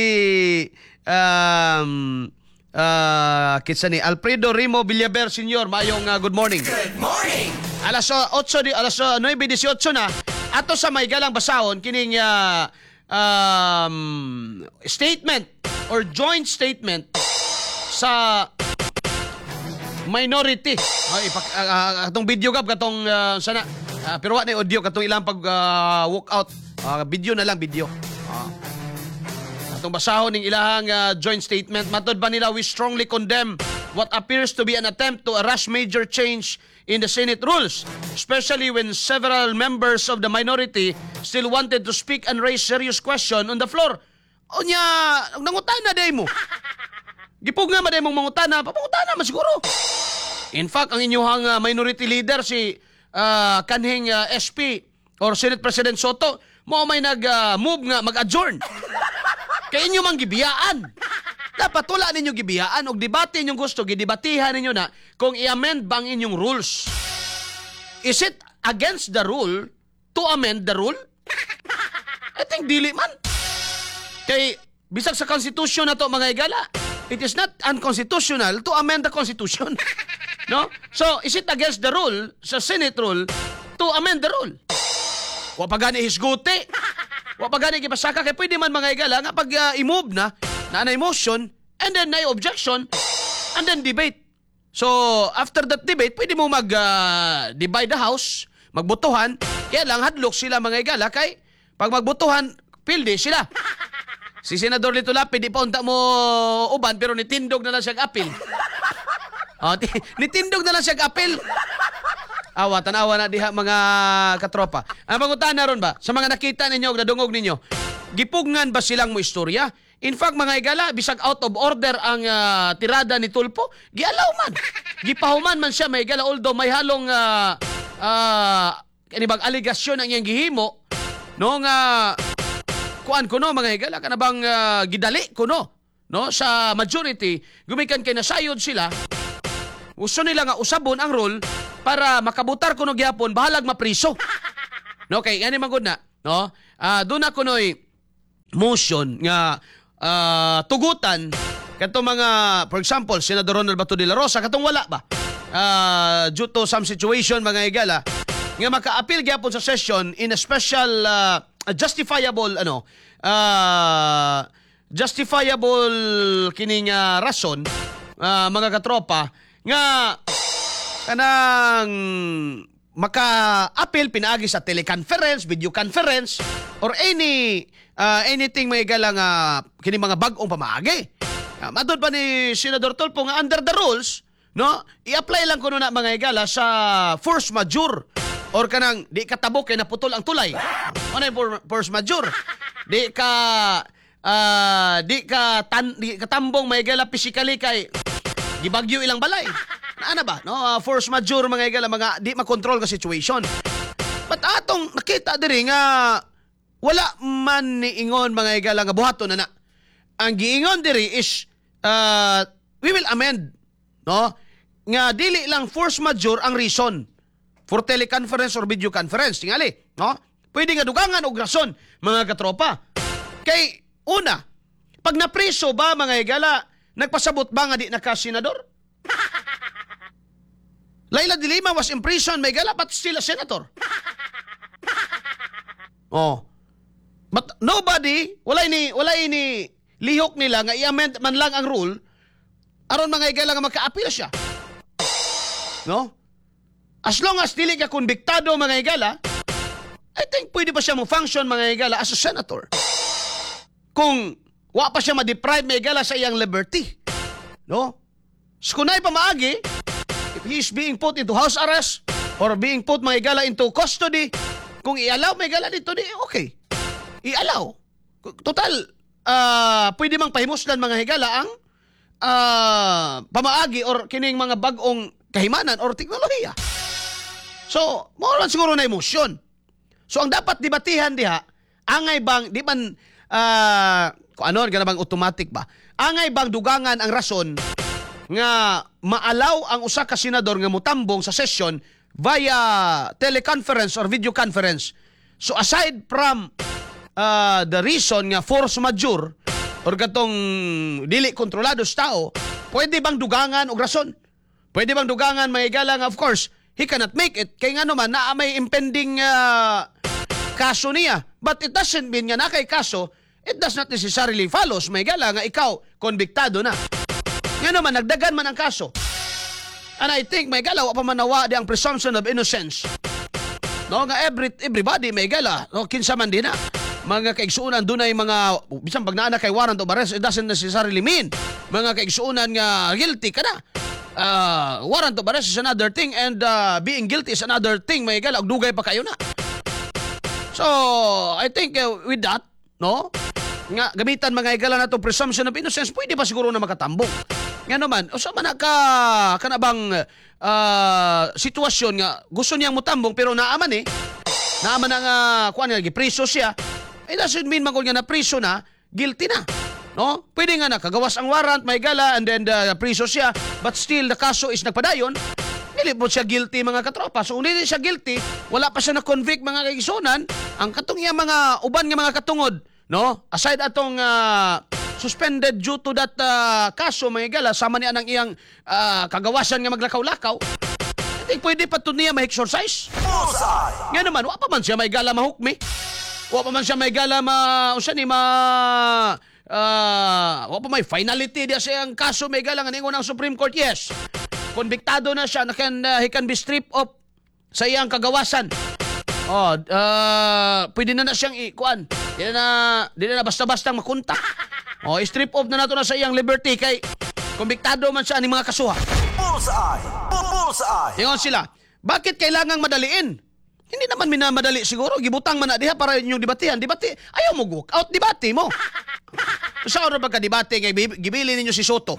um uh, kitsa ni Alfredo Rimo Villaber Senior, mayong uh, good morning. Good morning. Alas eight di alas nine eighteen na ato sa may galang basahon kining uh, um, statement or joint statement sa minority. Ay, ipak, uh, uh, katong video gab katong uh, sana uh, pero wa na audio katong ilang pag uh, walk out. Uh, video na lang video. Uh, katong basahon ning ilahang uh, joint statement, matod ba nila, we strongly condemn what appears to be an attempt to rush major change in the Senate rules, especially when several members of the minority still wanted to speak and raise serious question on the floor. Onya, nangutana day mo. Gipog nga maday mong mangutana, papangutana man siguro. In fact, ang inyong uh, minority leader si uh, kanhing uh, S P or Senate President Soto, mo may nag-move uh, nga mag-adjourn. Kaya inyo mang gibiyaan. Dapat wala ninyo gibiyaan o debate inyong gusto, gidebatihan ninyo na kung i-amend bang inyong rules. Is it against the rule to amend the rule? I think dili man. Kay bisag sa Constitution na to mga igala, it is not unconstitutional to amend the Constitution. No? So, is it against the rule, sa Senate rule, to amend the rule? Wa pa gani hisguti. Wa pa gani gipasaka. Kaya pwede man mga igala nga pag uh, i-move na, na na motion, and then na objection, and then debate. So, after that debate, pwede mo mag-divide uh, the house, magbutuhan, kaya lang hadlok sila mga igala kay pag magbutuhan, pildi sila. Si Senador Lito Lapid, di pa unta mo uban, pero nitindog na lang siyang apil. Oh, ti- nitindog na lang siya apel. Awa, tanawa na diha mga katropa. Ang pangutan na ron ba, sa mga nakita ninyo, nadungog ninyo, gipugngan ba silang mo istorya? In fact, mga igala, bisag out of order ang uh, tirada ni Tulpo, gialaw man. Gipahuman man siya, mga igala, although may halong uh, uh, kanibang aligasyon ang iyang gihimo, no, nga, kuan ko no, mga igala, kanabang uh, gidali ko no, no, sa majority, gumikan kay nasayod sila, gusto nila nga usabon ang role para makabutar ko no gyapon, bahalag mapriso. No, kay ani magud na, no? Ah, uh, doon ako noy motion nga uh, tugutan katong mga, for example, Senador Ronald Bato de la Rosa, katong wala ba? Uh, due to some situation, mga igala, nga maka-appeal gyapon sa session in a special uh, justifiable ano uh, justifiable kining uh, rason, uh, mga katropa, nga kanang maka-appeal pinaagi sa teleconference, video conference, or any uh, anything may galang uh, kini mga bag-ong pamaagi. Uh, matod pa ni Senador Tulfo nga under the rules, no, i-apply lang kuno na mga igala sa force majeure or kanang di katabok kay naputol ang tulay. Ano yung force majeure? Di ka uh, di ka tan, di katambong may igala physically kay gibagyo ilang balay. Ano ba? No, uh, force majeure mga igala, mga di makontrol ka situation. But atong nakita diri nga wala man ni ingon mga igala nga buhaton na na. Ang giingon diri is uh, we will amend, no? Nga dili lang force majeure ang reason for teleconference or video conference. Tingali, no? Pwede nga dugangan og rason, mga katropa. Kay una, pag napriso ba mga igala, nagpasabot ba nga di naka-senador? Laila de Lima was in prison, may gala, but still a senator. Oh. But nobody, wala ini, wala ini lihok nila nga i-amend man lang ang rule aron mga igala nga magka-appeal siya. No? As long as dili ka konbiktado mga igala, I think pwede pa siya mo function mga igala as a senator. Kung wa pa siya ma-deprive mga igala sa iyang liberty. No? So kunay pa maagi, if he is being put into house arrest or being put mga igala into custody, kung i-allow mga igala dito, di okay. I-allow. Total, uh, pwede mang pahimuslan mga higala ang uh, pamaagi or kining mga bagong kahimanan or teknolohiya. So, more lang siguro na emosyon. So, ang dapat debatihan diha, angay bang, di man, uh, kung ano, gana bang automatic ba? Angay bang dugangan ang rason nga maalaw ang usa ka senador nga mutambong sa session via teleconference or video conference. So aside from uh, the reason nga force majeure or katong dili kontrolados tao, pwede bang dugangan og rason? Pwede bang dugangan may igala nga of course he cannot make it kay ngano man naa may impending uh, kaso niya, but it doesn't mean nga na kay kaso it does not necessarily follows may igala nga ikaw konbiktado na. Nga naman, nagdagan man ang kaso. And I think may gala, wa pa manawa di ang presumption of innocence. No, nga every, everybody may gala. No, kinsa man din na. Mga kaigsuunan, doon ay mga, bisang pag naana kay warrant of arrest, it doesn't necessarily mean. Mga kaigsuunan nga guilty ka na. Uh, warrant of arrest is another thing and uh, being guilty is another thing. May gala, dugay pa kayo na. So, I think uh, with that, no, nga gamitan mga igala na itong presumption of innocence, pwede pa siguro na makatambong. Nga naman, o sa man ka, kanabang uh, sitwasyon nga, gusto niyang mutambong pero naaman eh, naaman na nga, kuha niya, gipriso siya, it doesn't mean magul nga na priso na, guilty na. No? Pwede nga na, kagawas ang warrant, may gala, and then the uh, priso siya, but still the kaso is nagpadayon, dili po siya guilty mga katropa. So kung hindi siya guilty, wala pa siya na-convict mga kaigsunan, ang katong iya mga uban nga mga katungod, no? Aside atong uh, suspended due to that uh, kaso mga igala, sama niya ng iyang uh, kagawasan nga maglakaw-lakaw, I think pwede pa ito niya ma-exercise. Nga naman, wala pa man siya may gala mahukmi. Wala pa man siya may gala ma... Usa ni ma... Uh, wala pa may finality diya sa iyang kaso may gala nga ningon ng Supreme Court. Yes, konbiktado na siya na can, uh, he can be stripped of sa iyang kagawasan. Oh, uh, pwede na na siyang ikuan. Di na, di na basta-bastang makunta. Oh, strip off na nato na sa iyang liberty kay konbiktado man siya ni mga kasuha. Bullseye! Bullseye! Ingon sila, bakit kailangang madaliin? Hindi naman minamadali siguro. Gibutang man na diha para inyong debatihan. Debate, ayaw mo walk out, debate mo. Sa oras pagka-debate, ngay gibili ninyo si Soto.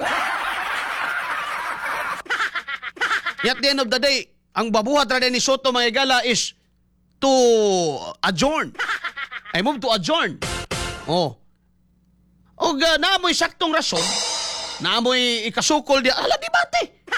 At the end of the day, ang babuhat rin ni Soto, mga igala, is to adjourn. I move to adjourn. Oh. O uh, naamoy saktong rason, naamoy ikasukol diya, ala, debate.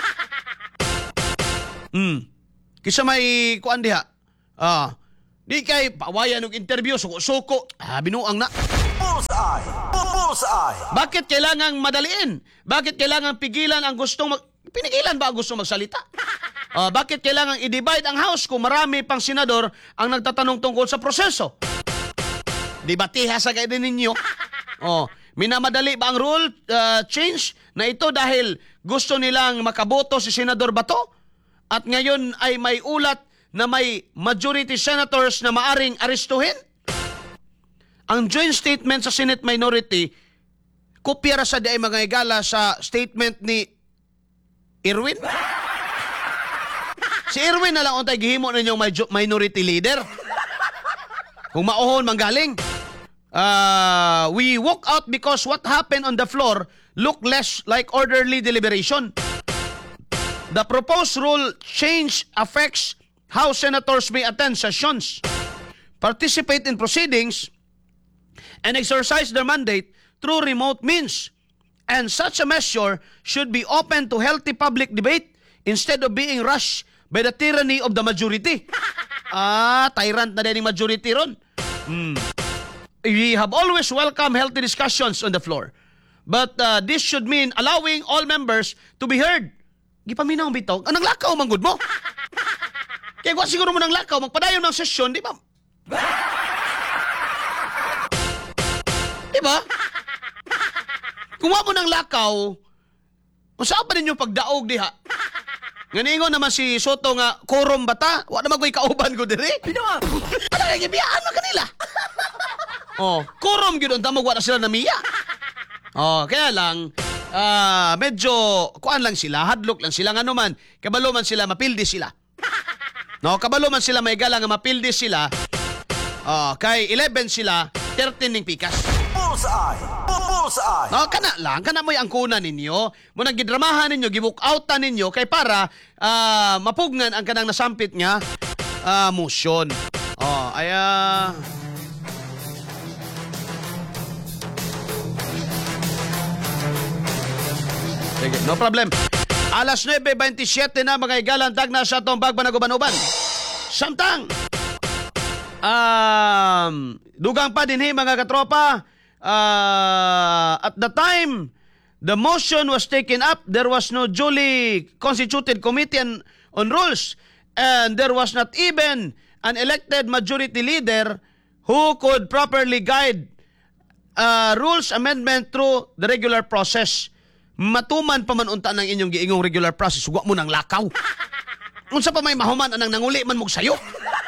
Hmm. Kisa may kuan diha. Ah, di kay pawayan og interview, suko-suko. Ah, binuang na. Bullseye! Bullseye! Bakit kailangang madaliin? Bakit kailangang pigilan ang gustong mag... Pinigilan ba ang gustong magsalita? Ah, bakit kailangang i-divide ang House kung marami pang senador ang nagtatanong tungkol sa proseso? Debatiha sa kayo din ninyo. Oh, minamadali ba ang rule uh, change na ito dahil gusto nilang makaboto si Senador Bato? At ngayon ay may ulat na may majority senators na maaring arestuhin? Ang joint statement sa Senate minority, kopya ra sa di ay mga igala sa statement ni Irwin. Si Irwin na lang untay gihimo ninyong minority leader. Kung mauhon manggaling. Uh, we walk out because what happened on the floor looked less like orderly deliberation. The proposed rule change affects how senators may attend sessions, participate in proceedings, and exercise their mandate through remote means. And such a measure should be open to healthy public debate instead of being rushed by the tyranny of the majority. Ah, tyrant na din yung majority ron. Hmm. We have always welcomed healthy discussions on the floor. But uh, this should mean allowing all members to be heard. Gipaminaw bitaw. Anong lakaw manggod mo? Kaya kung siguro mo ng lakaw, magpadayon ng sesyon, di ba? Di ba? Kung wa mo ng lakaw, usaw pa ninyo pagdaog diha. Nganingon naman si Soto nga, korom bata? Wa naman ko'y kauban ko diri. Pinawa! Ano nga, gibiyaan mo kanila. Oh, korom yun, tamag wala sila namiya. Oh, kaya lang, uh, medyo, kuan lang sila, hadlok lang sila, nga naman, kabalo man sila, mapildi sila. No, kabalo man sila, may gala nga mapildi sila, oh, kay eleven sila, thirteen ning pikas. Bullseye! Bullseye! No, kana lang, kana mo'y angkunan ninyo, muna gidramahan ninyo, gibuk-outan ninyo, kay para uh, mapugnan ang kanang nasampit nga uh, motion. Oh, ay, uh, sige, no problem. Alas nueve twenty-seven na mga igalantag na sa itong bagbanaguban-uban. Samtang, um, dugang pa din eh, mga katropa, uh, at the time the motion was taken up, there was no duly constituted committee on, on rules, and there was not even an elected majority leader who could properly guide uh, rules amendment through the regular process. Matuman pa man unta ng inyong giingong regular process, huwag mo ng lakaw. Unsa pa may mahuman anang nanguli man mong sayo.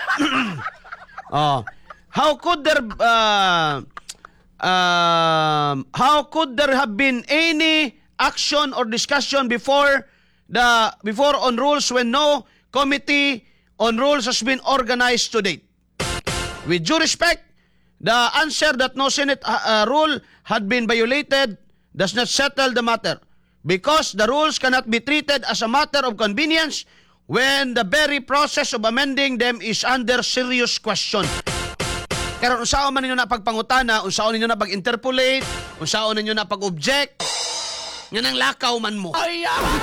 Oh, how could there uh, uh, how could there have been any action or discussion before the before on rules when no committee on rules has been organized to date? With due respect, the answer that no Senate uh, uh, rule had been violated does not settle the matter, because the rules cannot be treated as a matter of convenience when the very process of amending them is under serious question. Karon unsaon man ninyo na pagpangutana, unsaon ninyo na pag-interpolate, unsaon ninyo na pag-object, nga nang lakaw man mo. Ay,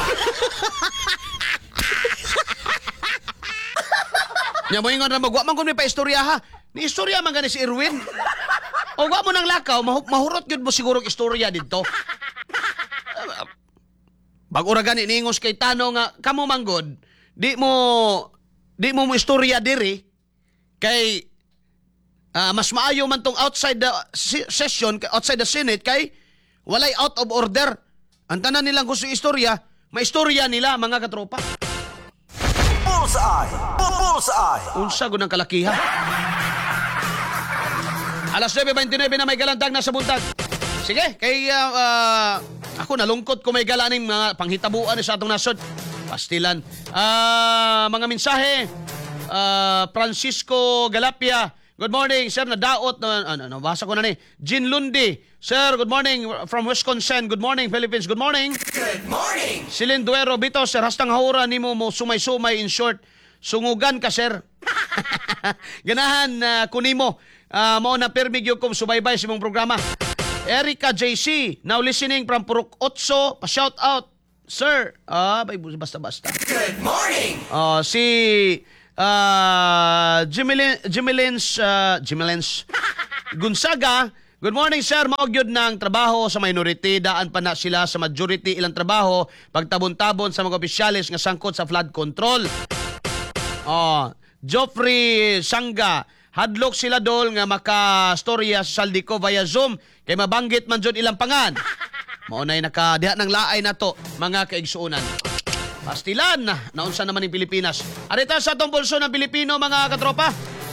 nya mo ingon ra magwa man kun may paistorya ha. Ni istorya man gani si Irwin. O wa mo nang lakaw, mahurot gyud mo siguro istorya didto. Bag-ura gani niingos kay Tano nga kamo manggod, di mo di mo mo istorya diri kay uh, mas maayo man tong outside the session, outside the Senate kay walay out of order. Ang tanan nilang gusto istorya, maistorya nila mga katropa. Bullseye! Bullseye! Unsa gud ang kalakihan? Alas nueve twenty-nine na may galantag na sa buntag. Sige, kay uh, uh, ako nalungkot ko may galaning mga panghitabuan sa atong nasod. Pastilan. Ah, mga mensahe. Ah, Francisco Galapia. Good morning, sir. Nadaot na ano, nabasa ko na ni. Jean Lundi. Sir, good morning from Wisconsin. Good morning, Philippines. Good morning. Good morning! Silin Duero Bito, sir, hastang haura nimo mo sumay-sumay in short. Sungugan ka, sir. Ganahan uh, kunimo. Uh, mao na permig yung kum subaybay sa mong programa. Erica J C, now listening from Purok Otso. Pa-shout out. Sir, ah, uh, basta-basta. Good morning! Uh, si uh, Jimilin, Jimilins, uh, Jimilins Gonzaga. Good morning, sir. Maugyod ng trabaho sa minority. Daan pa na sila sa majority ilang trabaho. Pagtabon-tabon sa mga opisyalis nga sangkot sa flood control. Oh, Joffrey Sangga. Hadlok sila dol nga maka-storya sa Saldico via Zoom. Kay mabanggit man jud ilang pangan. Maunay nakadiha ng laay na to, mga kaigsuunan. Pastilan na, naunsa naman ng Pilipinas. Arita sa atong pulso ng Pilipino, mga katropa.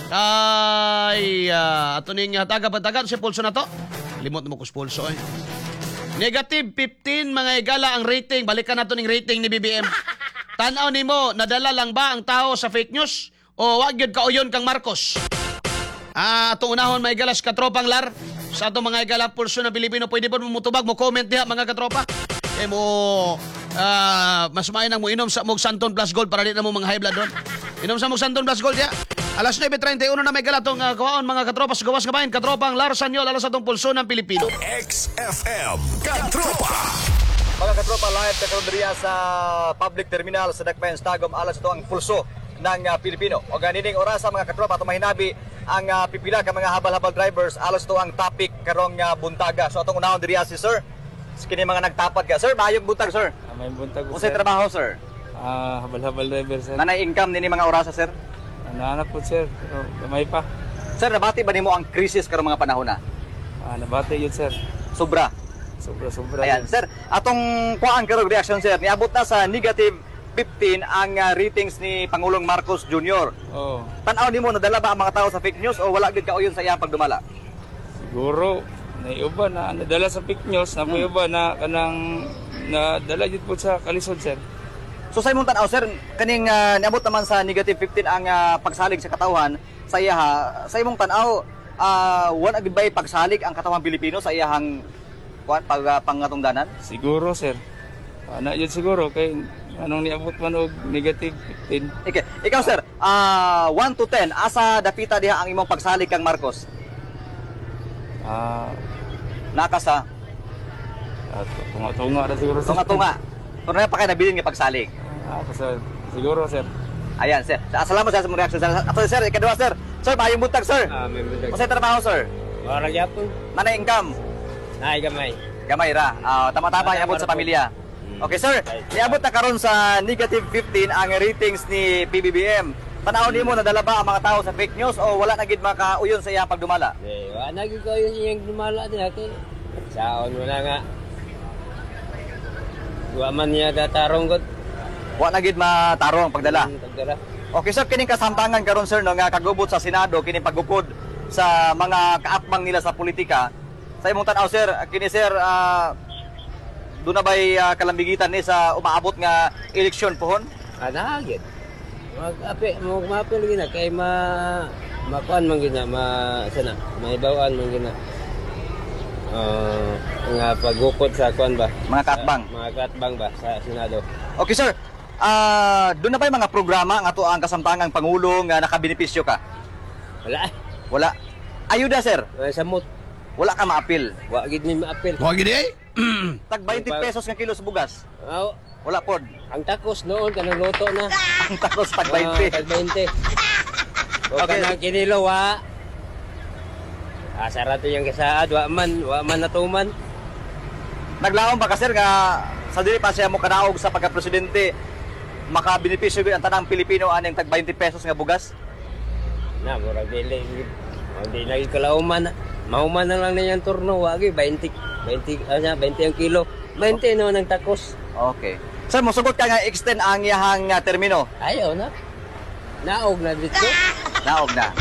Ay, uh, ato ning taga-patagan si pulso na to. Limot mo ko sa pulso eh. Negative fifteen, mga igala ang rating. Balikan nato ning rating ni B B M. Tanaw nimo, nadala lang ba ang tao sa fake news? O wag yun kauyon kang Marcos? Ah, atong unahon, mga igalas katropang lar. Sa atong mga igala pulso ng Pilipino, pwede po mo mutubag, mo comment diha, mga katropa. Eh mo, uh, mas maayang mo inom sa mog Santon Plus Gold para di na mo mga high blood doon. Inom sa mog Santon Plus Gold diha. Alas nine treinta y uno na may galatong uh, kawaon, mga katropa sa gawas kabahin. Katropang lar Sanyol, alas atong pulso ng Pilipino. X F M Katropa. Mga katropa, live teknolohiya sa public terminal sa Dakbayan Tagum, alas ito ang pulso ng uh, Pilipino. O ganining orasa, mga katropa, ito mahinabi ang uh, pipila ka mga habal-habal drivers, alas ito ang topic karong uh, buntaga. So itong unahon diriya si sir, kini mga nagtapat ka. Sir, maayong buntag, sir. Ah, may buntag, sir. Unsay trabaho, sir? Ah, habal-habal driver, sir. Nanay income nini mga orasa, sir? Naanak po, sir. Pero gamay pa. Sir, nabati ba nimo ang krisis karong mga panahon na? Ah, nabati yun, sir. Sobra. Sobra-sobra. Ayan, sir. Atong kuhaan karong reaction, sir. Niabot na sa negative fifteen ang uh, ratings ni Pangulong Marcos Junior Oo. Tanaw nimo, nadala ba ang mga tao sa fake news o wala gid kauyon sa iyang pagdumala? Siguro, naiuba na nadala sa fake news, na hmm. iba na kanang nadala gid po sa kalisod, sir. So sa imong tanaw, sir, kaning uh, niabot naman sa negative fifteen ang uh, pagsalig sa katawhan sa iyaha. Sa imong tanaw, uh, wala gid bay pagsalig ang katawhan Pilipino sa iyahang kuan pag uh, pangatungdanan? Siguro, sir. Ana yun siguro kay anong niabot man og negative fifteen. Okay. Ikaw, sir, uh, one to ten, asa dapita diha ang imong pagsalig kang Marcos? Ah, uh, nakasa. Uh, tunga-tunga na siguro. Tunga-tunga. Kung na pa kayo nabilin nga pagsalig? Ah, uh, siguro, sir. Ayan, sir. Salamat sa mong reaction, sir. Ato, sir, ikadua, sir. Sir, maayong buntag, sir. Ah, may buntag. Masay trabaho, sir? Wala gyapon. Nanay income? Nay, gamay. Gamay ra. Uh, tama-tama iabot sa pamilya. Okay, sir. Niabot na karon sa negative fifteen ang ratings ni P B B M. Tanaw nimo, nadala ba ang mga tao sa fake news o wala na gid makauyon sa iyang pagdumala? Eh, wala na gid kauyon sa iyang dumala diha kay saon mo na nga. Wa man niya datarong gud. Wa na gid matarong pagdala. Hmm, pagdala. Okay, sir, kining kasamtangan karon, sir, no, nga kagubot sa Senado, kining paggukod sa mga kaatbang nila sa politika. Sa imong tanaw, sir, kini sir, uh, doon na ba'y uh, kalambigitan ni sa umaabot nga eleksyon pohon? Ana gid. Mag-api, mag-mapil gina kay ma makuan man gina, ma sana, maibawaan man gina. Uh, nga paggukod sa kuan ba? Mga kaatbang. Sa, mga kaatbang ba sa Senado. Okay, sir. Uh, doon na ba'y mga programa nga to ang kasamtangang pangulo nga nakabenepisyo ka? Wala. Wala. Ayuda, sir. Wala samot. Wala ka maapil. Wa gid ni maapil. Wa gid eh. Tag twenty pesos nga kilo sa bugas. Oh, wala pod. Ang takos noon kanang luto na. Ang takos tag twenty. Uh, tag twenty. Okay, kanang kinilo wa. Ah, sarato yung kasaad, wa man, wa man natuman. Naglaom ba ka, sir, nga sa dili pa siya mo kanaog sa pagka-presidente, makabenepisyo ang tanang Pilipino aning tag twenty pesos nga bugas? Na, murag dili. Hindi lagi kalauman. Mauman na lang niyang turno, wagi twenty, twenty, ano, twenty ang kilo. twenty no ng takos. Okay. Sir, mosugot ka nga extend ang iyahang uh, termino? Ayaw na. Naog na dito. Naog na.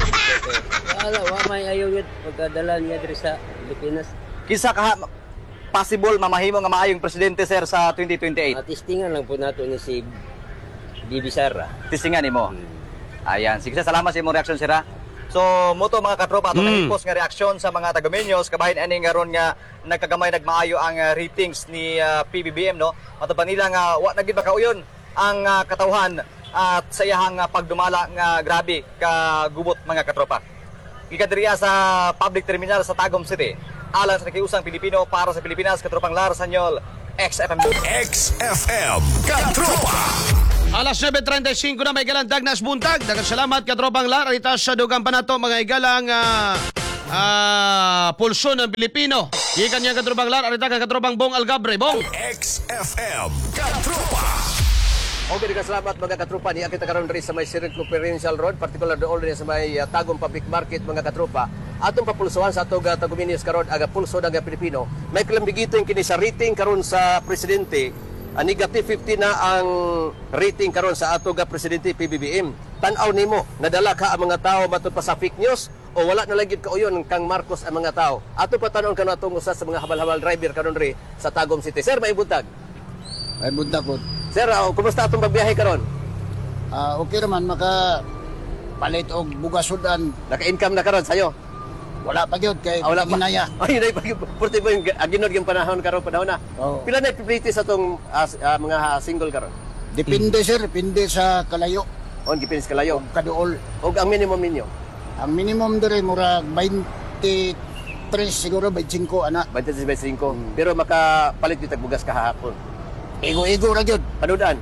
Wala, wa may ayaw yun pagkadalan niya diri sa Pilipinas. Kisa ka possible mamahimo nga maayong presidente sir sa twenty twenty-eight? Uh, testingan lang po nato ni si Bibi Sara. Testingan nimo. Hmm. Ayan, sige sir, salamat sa imong reaksyon sir ha. So, muto mga katropa ato Mm. mm. nga reaksyon sa mga taga-Menyos kabahin ani nga ron nga nagkagamay nagmaayo ang uh, ratings ni uh, P B B M no. Mato pa nila nga wa na gid makauyon ang uh, katawhan at sa iyahang uh, pagdumala nga grabe ka gubot mga katropa. Gikadriya sa public terminal sa Tagum City. Alang sa nakiusang Pilipino para sa Pilipinas, katropang Lar Sanyol, X F M. X F M Katropa. Alas nine trenta y cinco na may galang Dagnas Buntag. Daghang salamat katropang Lar. Arita sa dugang pa nato mga igalang uh, uh, pulso ng Pilipino. Ikan niya katropang Lar. Arita ka katropang Bong Algabre. Bong! X F M Katropa. Okay, ka salamat mga katropa. Niya kita karon rin sa may Sirit Provincial Road, particular doon rin sa may uh, Tagum Public Market mga katropa. Atong papulsuhan sa atong uh, Taguminius karon aga pulso ng uh, Pilipino. May kalambigiton kini sa rating karon sa presidente. Uh, negative fifty na ang rating karon sa atong uh, presidente P B B M. Tan-aw nimo, nadala ka ang mga tao matod pa sa fake news o wala na lagid kauyon kang Marcos ang mga tao. Ato pa tanon kanu atong usa sa mga habal-habal driver karon ri sa Tagum City. Sir, may buntag. May buntag po. Sir, uh, kumusta atong pagbiyahe karon? Ah, okay naman maka palit og bugasudan. Naka-income na karon sayo? Wala pa gyud kay Ah, wala pa. ginaya. Ay, nay pag purti mo yung aginod yung panahon karon panahon na. Oo. Pila na ipipriti sa tong ah, ah, mga ah, single karon? Depende sir, depende sa kalayo. On gipins kalayo. Kaduol. Og ang minimum ninyo? Ang minimum dire murag twenty-three siguro twenty-five ana. twenty-three, twenty-five. Pero makapalit yung tagbugas kahapon. Igo-igo ra gyud. Panudan.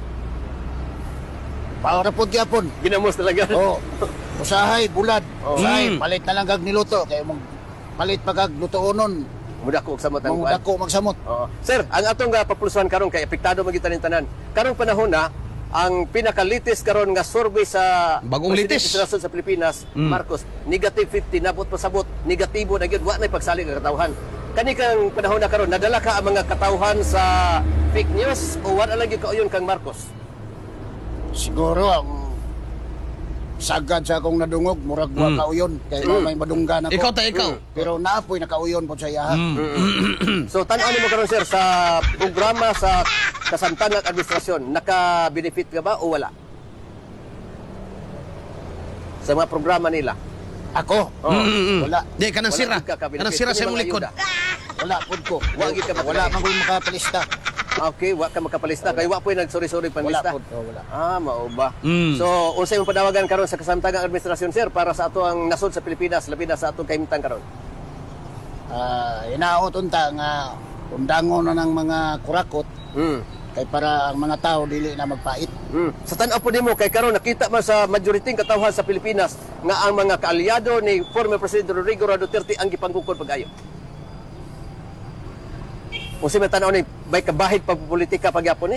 Para pud gyapon. Ginamos talaga. Oo. Usahay bulad. Oh. Usahay Mm. palit na lang kag niluto kay mag palit pa kag lutuonon. Mudako og samot ang Mudako magsamot. Oo. Sir, ang atong uh, papulsuhan karon kay apektado magitan tanan. Karong panahon na ang pinaka-latest karon nga survey sa Bagong presidente latest. sa nasod sa Pilipinas, Mm. Marcos, negative fifty nabot pasabot, negatibo na gyud wa nay pagsali nga katawhan. Kani kang panahon na karon nadala ka ang mga katawhan sa fake news o wala lang gyud kauyon kang Marcos? Siguro ang sagad sa akong nadungog murag wa Mm. kauyon kay Mm. may madunggan ako. Ikaw ta, ikaw. Mm. Pero naapoy nakauyon po sa iyaha. So tan-aw mo karon sir sa programa sa kasamtangang administrasyon, naka-benefit ka ba o wala? Sa mga programa nila. Ako? Oh. Mm-mm. Wala. Di, kanang sira. gid ka ka-benefit. Kanang sira sa Kini imong mga likod. ayuda. Wala pud ko. Wa gid ka Wala man ko makapalista. Okay, wa ka makapalista kay wa po'y nagsori-sori panlista. Wala pud. Oh, wala. Ah, mao ba? Mm. So, unsay imong padawagan karon sa kasamtangang administrasyon sir para sa ato ang nasod sa Pilipinas, labi na sa atong kahimtang karon? Ah, inaot unta nga undangon na ng mga kurakot. Mm. Kay para ang mga tao dili na magpait. Mm. Sa tan-aw po nimo kay karon nakita man sa majoriting katawhan sa Pilipinas nga ang mga kaalyado ni former President Rodrigo Duterte ang gipanggukod pag-ayo. Unsay man tan-aw ni bay kabahid pag politika pagyapon ni?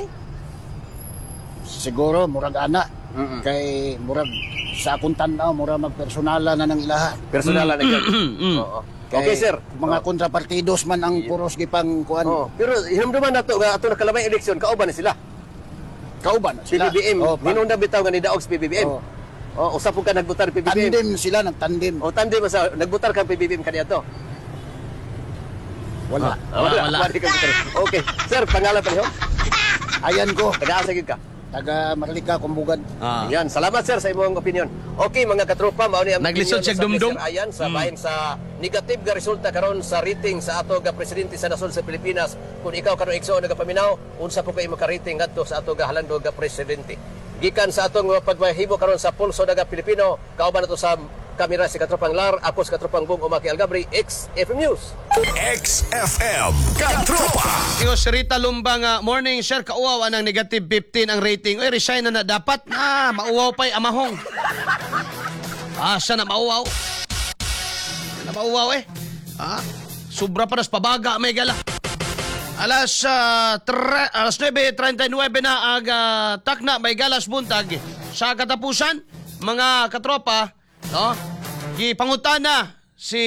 Siguro murag ana. Mm-mm. Kay murag sa akong tan-aw murag magpersonala na ng ilaha. Personalan na gyud. Mm. Oo. Kay Okay sir. Mga kontrapartidos man ang puros gipang kuan. Oh, pero hinumduman nato nga ato nakalabay eleksyon kauban na sila. Kauban P B B M, Oh, pa- hinunda bitaw nga ni Daogs P B B M. Oh. Oh, usa po ka nagbutar P B B M. Tandem sila nagtandem. O tandem ba sa nagbutar ka P B B M kaniya to? Wala. Ah, wala. wala. Wala ka butar. Okay. Sir, pangalan pa niyo? Ayan ko. Taga-asa gid ka. Taga Marlika Kumbugan. Ah. Yan, salamat sir sa imong opinion. Okay mga katropa, mao ni ang Naglisod opinion siya sa dumdum. Mister Ayan sa Mm. bahin sa negative nga resulta karon sa rating sa ato nga presidente sa nasod sa Pilipinas. Kung ikaw karon igsoon nagapaminaw, unsa po kay maka-rating ngadto sa ato nga halandog nga presidente? Gikan sa atong pagmahimo karon sa pulso daga Pilipino, kauban nato sa kamera si Katropang Lar, ako si Katropang Bong Umaki Algabri, X F M News. X F M Katropa. Iyo si Rita Lumbang, uh, morning sir, kauwaw ang negative fifteen ang rating. Oy, resign na na dapat. Ah, mauwaw pa'y amahong. Asa na mauwaw? Na mauwaw eh. Ah, sobra pa nas pabaga may gala. Alas uh, tre, alas nine treinta y nueve na aga takna may galas buntag sa katapusan mga katropa, no? Gipangutana si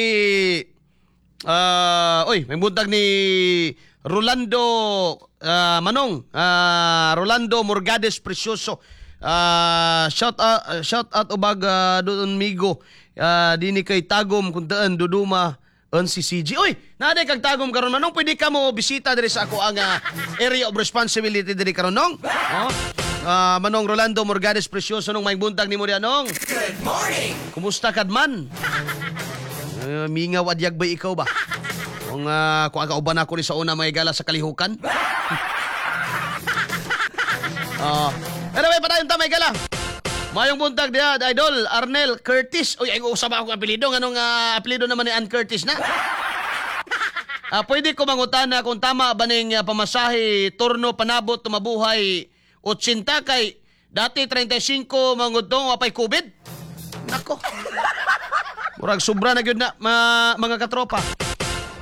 uh, oy, may buntag ni Rolando uh, Manong, uh, Rolando Morgades Precioso. Uh, shout out uh, shout out ubag uh, doon migo uh, dini kay Tagum kung daan Duduma on si C G. Uy, naday kag tagom karon manong pwede ka mo bisita diri sa ako ang ah, area of responsibility diri karon nong. Oh. Ah, manong Rolando Morgades Precioso nung may buntag nimo diha nong. Good morning. Kumusta kad man? Uh, mingaw adyag ba ikaw ba? Kung uh, kung aga uban ako ni sa una may gala sa kalihukan. Ah, uh, anyway, padayon ta may gala. Mayong buntag diha, Idol Arnel Curtis. Uy, ay usaba akong apelyido. Anong uh, apelyido naman ni Ann Curtis na? Ah, pwede ko mangutana kung tama ba ning uh, pamasahe, turno, panabot, tumabuhay, eighty kay dati thirty-five mangutong wapay COVID? Nako. Murag sobra na gyud na ma, mga katropa.